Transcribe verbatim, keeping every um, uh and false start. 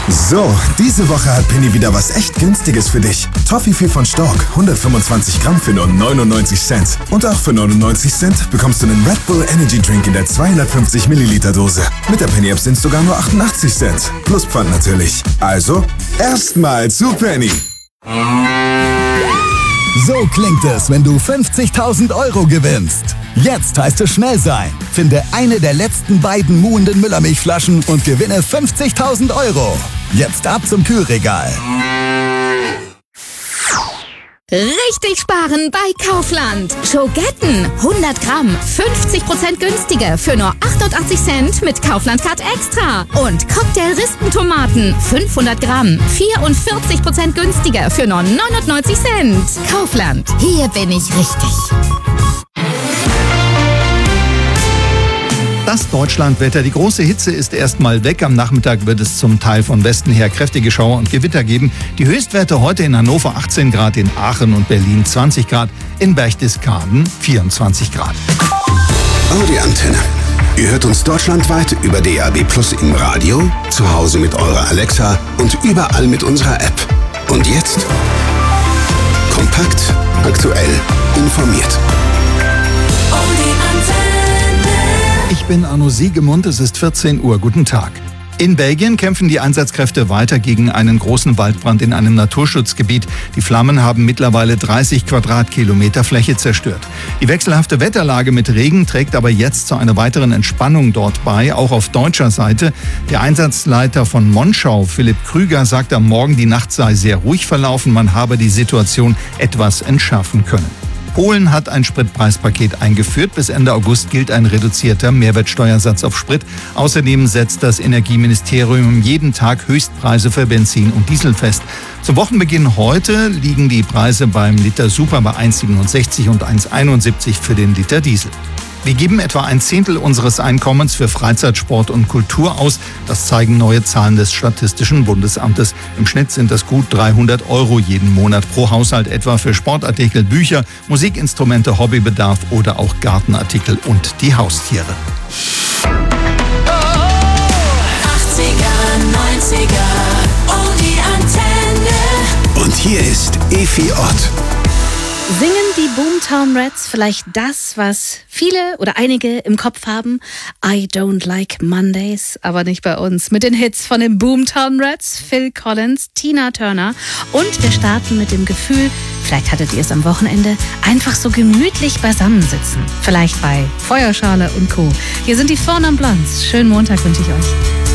So, diese Woche hat Penny wieder was echt Günstiges für dich. Toffifee von Stork, hundertfünfundzwanzig Gramm für nur neunundneunzig Cent. Und auch für neunundneunzig Cent bekommst du einen Red Bull Energy Drink in der zweihundertfünfzig Milliliter Dose. Mit der Penny App sind es sogar nur achtundachtzig Cent. Plus Pfand natürlich. Also, erstmal zu Penny. So klingt es, wenn du fünfzigtausend Euro gewinnst. Jetzt heißt es schnell sein. Finde eine der letzten beiden muhenden Müllermilchflaschen und gewinne fünfzigtausend Euro. Jetzt ab zum Kühlregal. Richtig sparen bei Kaufland. Schogetten, hundert Gramm, fünfzig Prozent günstiger für nur achtundachtzig Cent mit Kaufland Card Extra. Und Cocktail-Rispentomaten, fünfhundert Gramm, vierundvierzig Prozent günstiger für nur neunundneunzig Cent. Kaufland, hier bin ich richtig. Das Deutschlandwetter. Die große Hitze ist erstmal weg. Am Nachmittag wird es zum Teil von Westen her kräftige Schauer und Gewitter geben. Die Höchstwerte heute in Hannover achtzehn Grad, in Aachen und Berlin zwanzig Grad, in Berchtesgaden vierundzwanzig Grad. Audi Antenne. Ihr hört uns deutschlandweit über D A B Plus im Radio, zu Hause mit eurer Alexa und überall mit unserer App. Und jetzt kompakt, aktuell, informiert. Audi Antenne. Ich bin Arno Siegemund, es ist vierzehn Uhr. Guten Tag. In Belgien kämpfen die Einsatzkräfte weiter gegen einen großen Waldbrand in einem Naturschutzgebiet. Die Flammen haben mittlerweile dreißig Quadratkilometer Fläche zerstört. Die wechselhafte Wetterlage mit Regen trägt aber jetzt zu einer weiteren Entspannung dort bei, auch auf deutscher Seite. Der Einsatzleiter von Monschau, Philipp Krüger, sagt am Morgen, die Nacht sei sehr ruhig verlaufen, man habe die Situation etwas entschärfen können. Polen hat ein Spritpreispaket eingeführt. Bis Ende August gilt ein reduzierter Mehrwertsteuersatz auf Sprit. Außerdem setzt das Energieministerium jeden Tag Höchstpreise für Benzin und Diesel fest. Zum Wochenbeginn heute liegen die Preise beim Liter Super bei eins Komma siebenundsechzig und eins Komma einundsiebzig für den Liter Diesel. Wir geben etwa ein Zehntel unseres Einkommens für Freizeit, Sport und Kultur aus. Das zeigen neue Zahlen des Statistischen Bundesamtes. Im Schnitt sind das gut dreihundert Euro jeden Monat pro Haushalt, etwa für Sportartikel, Bücher, Musikinstrumente, Hobbybedarf oder auch Gartenartikel und die Haustiere. achtziger, neunziger, oh die Antenne. Und hier ist Efi Ott. Singen die Boomtown Rats vielleicht das, was viele oder einige im Kopf haben? I don't like Mondays, aber nicht bei uns. Mit den Hits von den Boomtown Rats, Phil Collins, Tina Turner. Und wir starten mit dem Gefühl, vielleicht hattet ihr es am Wochenende, einfach so gemütlich beisammensitzen. Vielleicht bei Feuerschale und Co. Hier sind die Four Non Blondes. Schönen Montag wünsche ich euch.